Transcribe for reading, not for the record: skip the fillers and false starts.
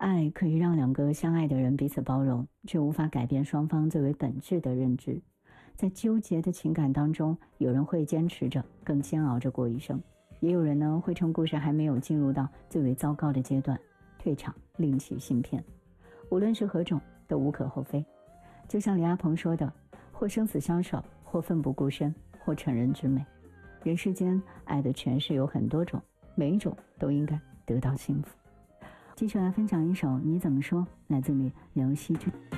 爱可以让两个相爱的人彼此包容，却无法改变双方最为本质的认知。在纠结的情感当中，有人会坚持着，更煎熬着过一生，也有人呢会趁故事还没有进入到最为糟糕的阶段，退场另起新篇。无论是何种，都无可厚非。就像李亚鹏说的，或生死相守，或奋不顾身，或成人之美。人世间爱的诠释有很多种，每一种都应该得到幸福。继续来分享一首《你怎么说》，来自于刘惜君。